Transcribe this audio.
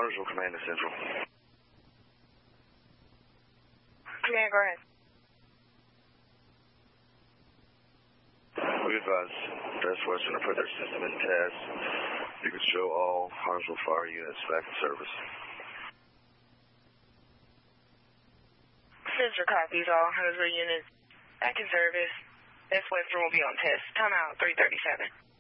Hartsville, Command to Central. Command, go ahead. We advise Best Western to put their system in test. You can show all Hartsville fire units back in service. Central copies all Hartsville units back in service. Best Western will be on test. Timeout 337.